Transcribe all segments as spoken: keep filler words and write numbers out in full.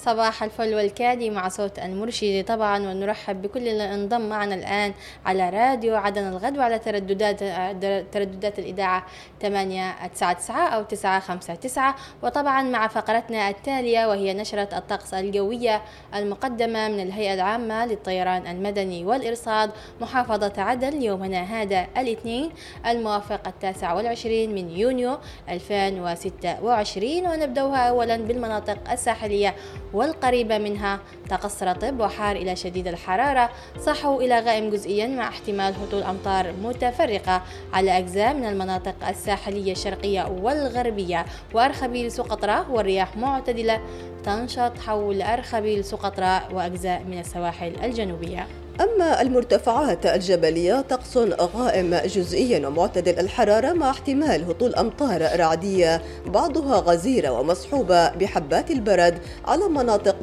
صباح الفل والكادي مع صوت المرشد طبعا، ونرحب بكل اللي انضم معنا الآن على راديو عدن الغد وعلى ترددات ترددات الإذاعة ثمانية تسعة تسعة أو تسعة خمسة تسعة، وطبعا مع فقرتنا التالية وهي نشرة الطقس الجوية المقدمة من الهيئة العامة للطيران المدني والإرصاد محافظة عدن يومنا هذا الاثنين الموافق التاسع والعشرين من يونيو ألفين وستة وعشرين. ونبدأها أولا بالمناطق الساحلية والقريبة منها. طقس رطب وحار إلى شديد الحرارة، صحو إلى غائم جزئيا مع احتمال هطول أمطار متفرقة على أجزاء من المناطق الساحلية الشرقية والغربية وأرخبيل سقطرى، والرياح معتدلة تنشط حول أرخبيل سقطرى وأجزاء من السواحل الجنوبية. أما المرتفعات الجبلية طقس غائم جزئيا ومعتدل الحرارة مع احتمال هطول أمطار رعدية بعضها غزيرة ومصحوبة بحبات البرد على مناطق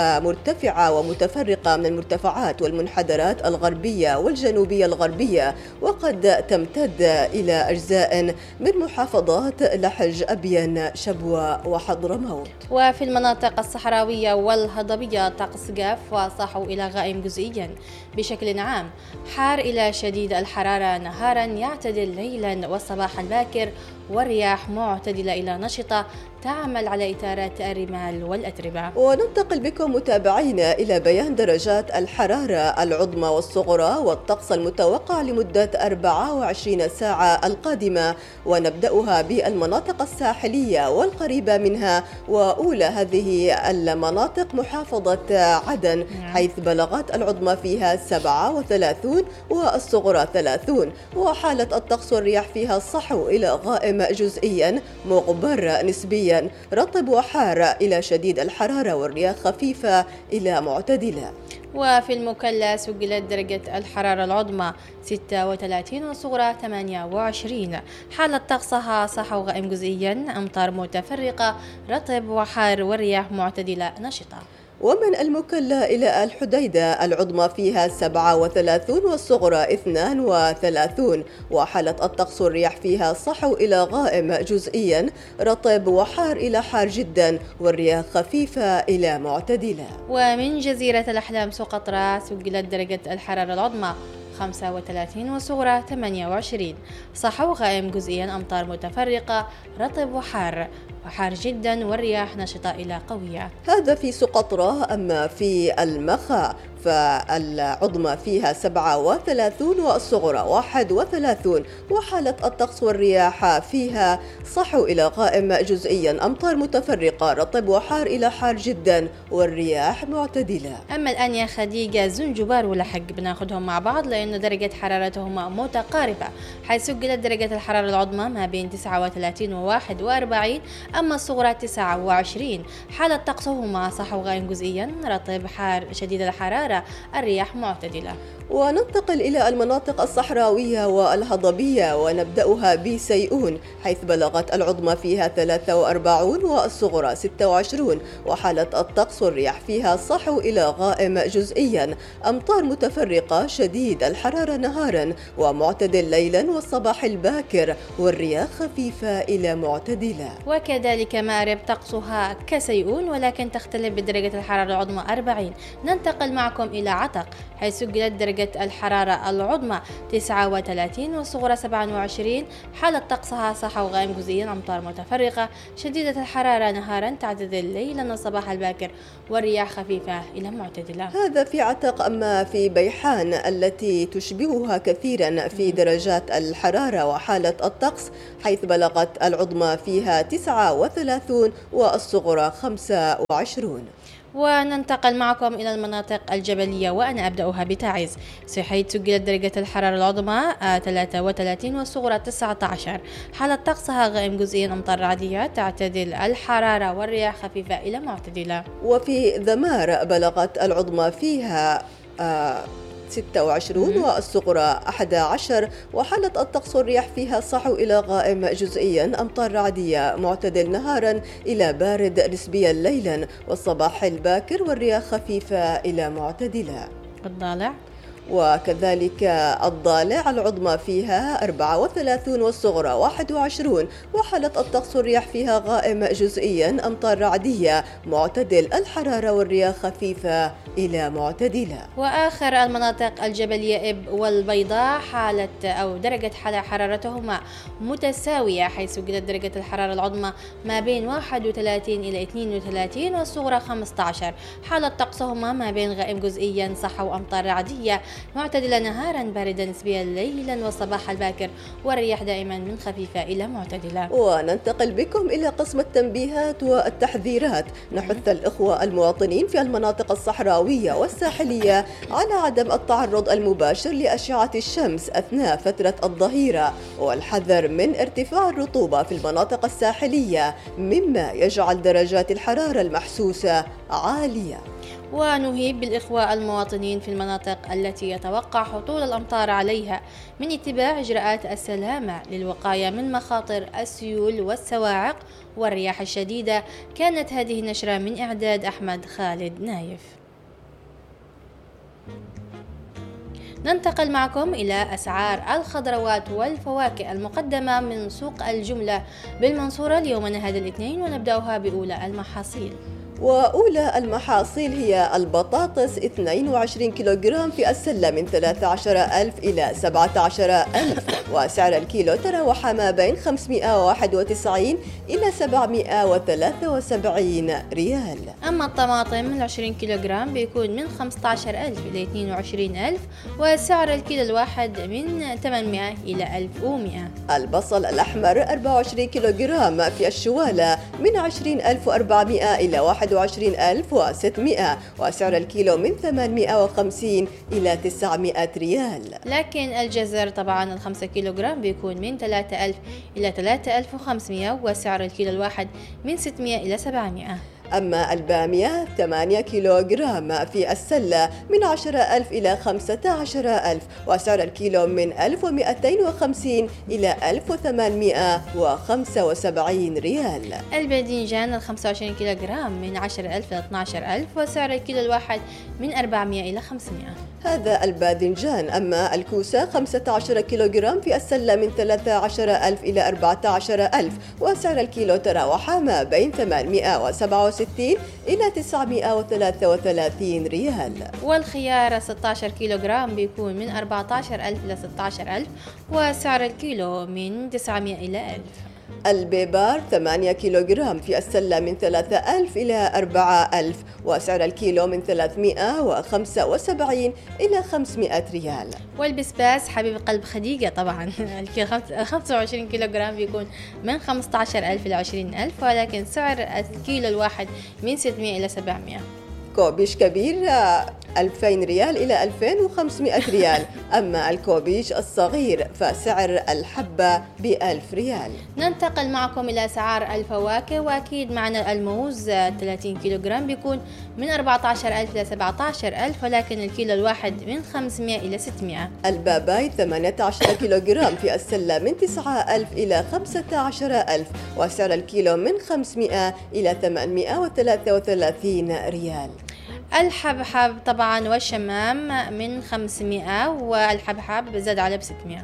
مرتفعة ومتفرقة من المرتفعات والمنحدرات الغربية والجنوبية الغربية، وقد تمتد إلى أجزاء من محافظات لحج أبين شبوة وحضرموت. وفي المناطق الصحراوية والهضبية طقس جاف وصحو إلى غائم جزئيا. بشكل عام حار إلى شديد الحرارة نهارا يعتدل ليلا والصباح الباكر، والرياح معتدلة إلى نشطة تعمل على إثارة الرمال والأتربة. وننتقل بكم متابعينا إلى بيان درجات الحرارة العظمى والصغرى والطقس المتوقع لمدة أربعة وعشرين ساعة القادمة، ونبدأها بالمناطق الساحلية والقريبة منها. وأولى هذه المناطق محافظة عدن، حيث بلغت العظمى فيها سبعة وثلاثين والصغرى ثلاثين، وحالة الطقس والرياح فيها الصحو إلى غائم جزئيا مغبر نسبيا، رطب وحار إلى شديد الحرارة، والرياح خفيفة إلى معتدلة. وفي المكلا سجلت درجة الحرارة العظمى ستة وثلاثين والصغرى ثمانية وعشرين، حالة طقسها صحو غائم جزئيا، أمطار متفرقة، رطب وحار، والرياح معتدلة نشطة. ومن المكلا إلى الحديدة العظمى فيها سبعة وثلاثين والصغرى اثنان وثلاثين، وحالة الطقس والرياح فيها صحو إلى غائم جزئيا، رطب وحار إلى حار جدا، والرياح خفيفة إلى معتدلة. ومن جزيرة الأحلام سقطرى سجلت درجة الحرارة العظمى خمسة وثلاثين والصغرى ثمانية وعشرين، صحو غائم جزئيا، أمطار متفرقة، رطب وحار وحار جدا، والرياح نشطة إلى قوية. هذا في سقطرى. أما في المخا فالعظمى فيها سبعة وثلاثين والصغرى واحد وثلاثين، وحالة الطقس والرياح فيها صحو إلى غائم جزئيا، أمطار متفرقة، رطب وحار إلى حار جدا، والرياح معتدلة. أما الآن يا خديجة زنجبار ولحق بناخدهم مع بعض لأنه درجة حرارتهما متقاربة، حيث سجلت درجة الحرارة العظمى ما بين تسعة وثلاثين وواحد وأربعين، أما الصغرى تسعة وعشرين. حالة طقسهما صحو غائم جزئيا، رطب حار شديد الحرارة، الرياح معتدلة. وننتقل إلى المناطق الصحراوية والهضبية، ونبدأها بسيئون، حيث بلغت العظمى فيها ثلاثة وأربعين والصغرى ستة وعشرين، وحالة الطقس والرياح فيها صحو إلى غائم جزئيا، أمطار متفرقة، شديد الحرارة نهارا ومعتدل ليلا والصباح الباكر، والرياح خفيفة إلى معتدلة. وكذلك مأرب طقسها كسيئون ولكن تختلف بدرجة الحرارة العظمى أربعين. ننتقل معكم إلى عتق، حيث سجلت درجة الحرارة العظمى تسعة وثلاثين والصغرى سبعة وعشرين، حالة طقسها صحو غائم جزئيا، أمطار متفرقة، شديدة الحرارة نهارا تعتدل ليلا والصباح الباكر، والرياح خفيفة إلى معتدلة. هذا في عتق. أما في بيحان التي تشبهها كثيرا في درجات الحرارة وحالة الطقس، حيث بلغت العظمى فيها تسعة وثلاثين والصغرى خمسة وعشرين. وننتقل معكم إلى المناطق الجبلية، وأنا أبدأها بتعز، حيث سجلت درجة الحرارة العظمى ثلاثة وثلاثين والصغرى تسعة عشر، حالة طقسها غائم جزئيا، أمطار رعدية، تعتدل الحرارة والرياح خفيفة إلى معتدلة. وفي ذمار بلغت العظمى فيها آه ستة وعشرين والصغرى أحد عشر، وحالة الطقس والرياح فيها صحو إلى غائم جزئيا، أمطار رعدية، معتدل نهارا إلى بارد نسبيا ليلا والصباح الباكر، والرياح خفيفة إلى معتدلة. الضالع وكذلك الضالع العظمى فيها أربعة وثلاثين والصغرى واحد وعشرين، وحالة الطقس الرياح فيها غائم جزئيا، أمطار رعدية، معتدل الحرارة والرياح خفيفة إلى معتدلة. وآخر المناطق الجبلية إب والبيضاء حالة أو درجة حرارتهما متساوية، حيث قدرت درجة الحرارة العظمى ما بين واحد وثلاثين إلى اثنين وثلاثين والصغرى خمسة عشر. حالة طقسهما ما بين غائم جزئيا صحو وأمطار رعدية، معتدلة نهارا، باردة نسبيا ليلا والصباح الباكر، والرياح دائما من خفيفة إلى معتدلة. وننتقل بكم إلى قسم التنبيهات والتحذيرات. نحث الإخوة المواطنين في المناطق الصحراوية والساحلية على عدم التعرض المباشر لأشعة الشمس أثناء فترة الظهيرة، والحذر من ارتفاع الرطوبة في المناطق الساحلية مما يجعل درجات الحرارة المحسوسة عالية. ونهيب بالإخوة المواطنين في المناطق التي يتوقع هطول الأمطار عليها من اتباع إجراءات السلامة للوقاية من مخاطر السيول والصواعق والرياح الشديدة. كانت هذه النشرة من إعداد أحمد خالد نايف. ننتقل معكم إلى أسعار الخضروات والفواكه المقدمة من سوق الجملة بالمنصورة ليومنا هذا الاثنين، ونبدأها بأولى المحاصيل. وأولى المحاصيل هي البطاطس اثنين وعشرين كيلوغرام في السلة من ثلاثة عشر ألف إلى سبعة عشر ألف، وسعر الكيلو تراوح ما بين خمسمائة وواحد وتسعين إلى سبعمائة وثلاثة وسبعين ريال. أما الطماطم من عشرين كيلوغرام بيكون من خمسة عشر ألف إلى اثنين وعشرين ألف، وسعر الكيلو الواحد من ثمانمائة إلى ألف ومائة. البصل الأحمر أربعة وعشرين كيلوغرام في الشوالة من عشرين ألف وأربعمائة إلى واحد وعشرين ألف وستمائة، وسعر الكيلو من ثمانمائة وخمسين إلى تسعمائة ريال. لكن الجزر طبعا الخمسة كيلوغرام بيكون من ثلاثة ألف إلى ثلاثة آلاف وخمسمائة، وسعر الكيلو الواحد من ستمائة إلى سبعمائة. أما البامية ثمانية كيلوغرام في السلة من عشرة ألف إلى خمسة عشر ألف، وسعر الكيلو من ألف ومائتين وخمسين إلى ألف وثمانمائة وخمسة وسبعين ريال. الباذنجان الخمسة وعشرين كيلوغرام من عشرة ألف إلى اثني عشر ألف، وسعر الكيلو الواحد من أربعمائة إلى خمسمائة. هذا الباذنجان. أما الكوسة خمسة عشر كيلوغرام في السلة من ثلاثة عشر ألف إلى أربعة عشر ألف، وسعر الكيلو تراوح ما بين ثمانمائة وسبعة وستين إلى تسعمائة وثلاثة وثلاثين ريال. والخيار ستة عشر كيلوغرام بيكون من أربعة عشر ألف إلى ستة عشر ألف، وسعر الكيلو من تسعمائة إلى ألف. البيبار ثمانية كيلوغرام في السلة من ثلاثة ألف إلى أربعة ألف، وسعر الكيلو من ثلاثمائة وخمسة وسبعين إلى خمسمائة ريال. والبسباس حبيب قلب خديجة طبعا خمسة وعشرين كيلوغرام بيكون من خمسة عشر ألف إلى عشرين ألف، ولكن سعر الكيلو الواحد من ستمائة إلى سبعمائة. كوبيش كبير ألفين ريال إلى ألفين وخمسمائة ريال. أما الكوبيش الصغير فسعر الحبة بألف ريال. ننتقل معكم إلى أسعار الفواكه، وأكيد معنا الموز ثلاثين كيلوغرام بيكون من أربعة عشر ألف إلى سبعة عشر ألف، ولكن الكيلو الواحد من خمسمائة إلى ستمائة. الباباي ثمانية عشر كيلوغرام في السلة من تسعة ألف إلى خمسة عشر ألف، وسعر الكيلو من خمسمائة إلى ثمانمائة وثلاثة وثلاثين ريال. الحبحب طبعا والشمام من خمسمائة، والحبحب زاد على بستمائة.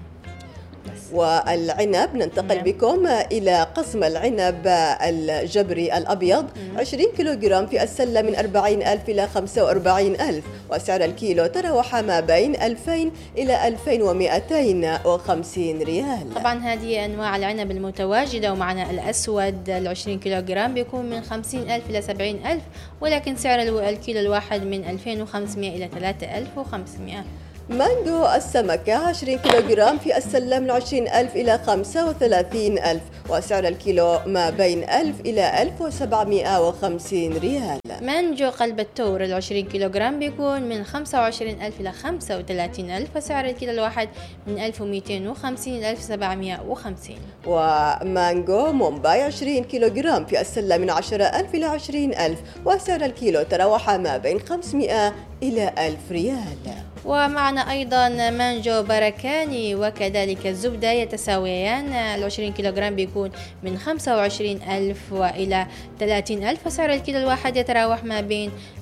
والعنب ننتقل نعم. بكم إلى قسم العنب الجبري الأبيض مم. عشرين كيلوغرام في السلة من أربعين ألف إلى خمسة وأربعين ألف، وسعر الكيلو تراوح ما بين ألفين إلى ألفين ومائتين وخمسين ريال. طبعا هذه أنواع العنب المتواجدة، ومعنا الأسود العشرين كيلوغرام بيكون من خمسين ألف إلى سبعين ألف، ولكن سعر الكيلو الواحد من ألفين وخمسمائة إلى ثلاثة آلاف وخمسمائة. مانجو السمكة عشرين كيلوغرام في السلة من عشرين ألف إلى خمسة وثلاثين ألف، وسعر الكيلو ما بين ألف إلى ألف وسبعمائة وخمسين ريال. مانجو قلب التور العشرين كيلوغرام بيكون من خمسة وعشرين ألف إلى خمسة وثلاثين ألف، وسعر الكيلو الواحد من ألف ومائتين وخمسين إلى ألف وسبعمائة وخمسين. ومانجو مومباي عشرين كيلوغرام في السلة من عشرة ألف إلى عشرين ألف، وسعر الكيلو تراوح ما بين خمسمائة إلى ألف ريال. ومعنا أيضا مانجو بركاني وكذلك الزبدة يتساويان. العشرين كيلوغرام بيكون من خمسة وعشرين ألف وإلى ثلاثين ألف، وسعر الكيلو الواحد يتراوح ما بين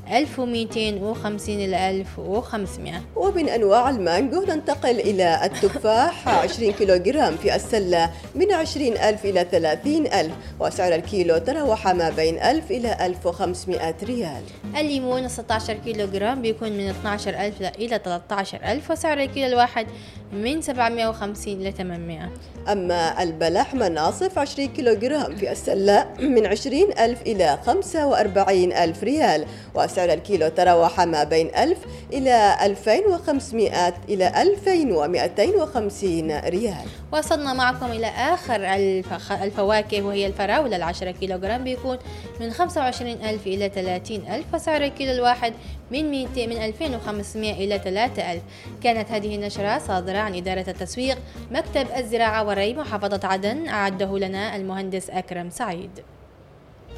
ألف ومئتين وخمسين إلى ألف وخمسمئة. ومن أنواع المانجو ننتقل إلى التفاح عشرين كيلوغرام في السلة من عشرين ألف إلى ثلاثين ألف، وسعر الكيلو تراوح ما بين ألف إلى ألف وخمسمئة ريال. الليمون ستة عشر كيلوغرام بيكون من اثني عشر ألف إلى ثلاثة عشر ألف، وسعر الكيلو الواحد من سبعمئة وخمسين إلى ثمانمئة. أما البلح مناصف عشرين كيلوغرام في السلة من عشرين ألف إلى خمسة وأربعين ألف ريال، وسعر الكيلو تراوح ما بين ألف إلى ألفين وخمسمئة إلى ألفين ومئتين وخمسين ريال. وصلنا معكم إلى آخر الفواكه وهي الفراولة العشرة كيلوغرام بيكون من خمسة وعشرين ألف إلى ثلاثين ألف، وسعر الكيلو الواحد من مئتين من ألفين وخمسمئة إلى ثلاثة آلاف. كانت هذه النشرة صادرة عن إدارة التسويق مكتب الزراعة والري محافظة عدن، أعده لنا المهندس أكرم سعيد.